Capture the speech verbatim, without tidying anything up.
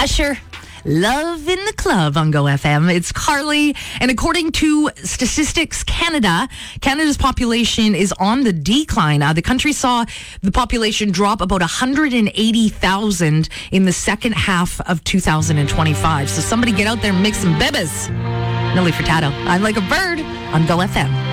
Usher. Love in the Club on Go F M. It's Carly. And according to Statistics Canada, Canada's population is on the decline. Uh, the country saw the population drop about one hundred eighty thousand in the second half of two thousand twenty-five. So somebody get out there and make some bebes. Nelly Furtado. I'm like a bird on Go F M.